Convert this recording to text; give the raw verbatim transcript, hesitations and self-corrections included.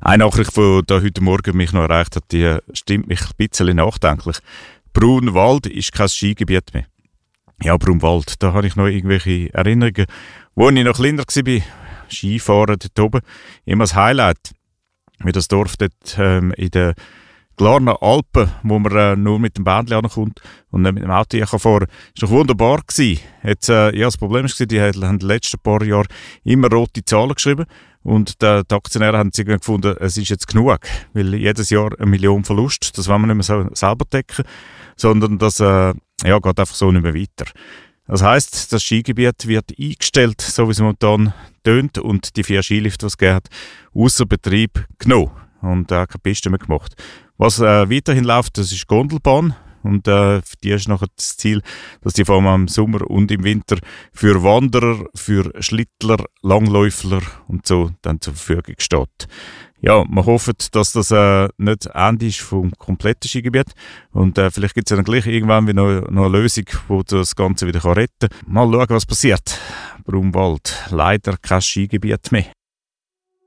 Eine Nachricht, die da heute Morgen mich noch erreicht hat, die stimmt mich ein bisschen nachdenklich. Brunwald ist kein Skigebiet mehr. Ja, Brunwald, da habe ich noch irgendwelche Erinnerungen. Als ich noch kleiner war, Skifahren dort oben, immer das Highlight. Wie das Dorf dort ähm, in den Glarner Alpen, wo man äh, nur mit dem Bändchen ankommt und nicht mit dem Auto kann fahren kann. Das war doch wunderbar gewesen. Jetzt, äh, ja, das Problem war, die haben in den letzten paar Jahren immer rote Zahlen geschrieben. Und die, die Aktionäre haben sich gefunden, es ist jetzt genug. Weil jedes Jahr eine Million Verlust, das wollen wir nicht mehr so selber decken, sondern das äh, ja, geht einfach so nicht mehr weiter. Das heisst, das Skigebiet wird eingestellt, so wie es momentan tönt, und die vier Skilifte, die es gegeben hat, ausser Betrieb genommen und äh, keine Piste mehr gemacht. Was äh, weiterhin läuft, das ist die Gondelbahn. Und äh, für die ist nachher das Ziel, dass die vor allem im Sommer und im Winter für Wanderer, für Schlittler, Langläufler und so dann zur Verfügung steht. Ja, wir hoffen, dass das äh, nicht Ende ist vom kompletten Skigebiet. Und äh, vielleicht gibt es ja dann gleich irgendwann wieder noch, noch eine Lösung, die das Ganze wieder retten kann. Mal schauen, was passiert. Brunwald, leider kein Skigebiet mehr.